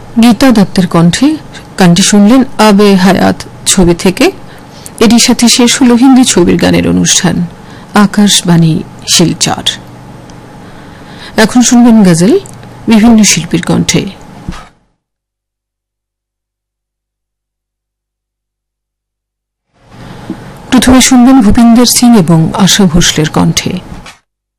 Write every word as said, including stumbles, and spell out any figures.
গীতা দত্তের কণ্ঠে গানটি শুনলেন আবে হায়াত ছবি থেকে। এটির সাথে শেষ হল হিন্দি ছবির গানের অনুষ্ঠান আকাশবাণী শিলচর। এখন শুনবেন গজল বিভিন্ন শিল্পীর কণ্ঠে। প্রথমে শুনবেন ভূপিন্দর সিং এবং আশা ভোসলের কণ্ঠে।